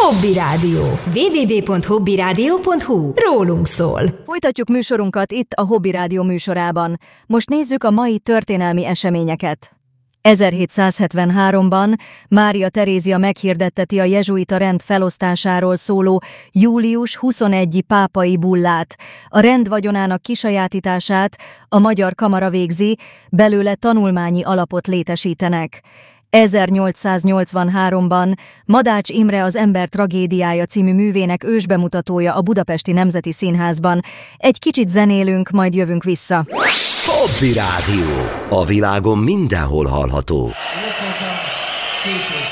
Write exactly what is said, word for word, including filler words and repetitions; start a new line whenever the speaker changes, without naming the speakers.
Hobby Rádió. double-u double-u double-u pont hobby rádió pont hu. Rólunk szól.
Folytatjuk műsorunkat itt a Hobby Rádió műsorában. Most nézzük a mai történelmi eseményeket. ezerhétszázhetvenháromban Mária Terézia meghirdetteti a jezsuita rend felosztásáról szóló július huszonegyediki pápai bullát. A rend vagyonának kisajátítását a Magyar Kamara végzi, belőle tanulmányi alapot létesítenek. ezernyolcszáznyolcvanháromban Madács Imre Az ember tragédiája című művének ősbemutatója a Budapesti Nemzeti Színházban. Egy kicsit zenélünk, majd jövünk vissza.
Hobby Rádió. A világon mindenhol hallható.
Lesz hozzá később.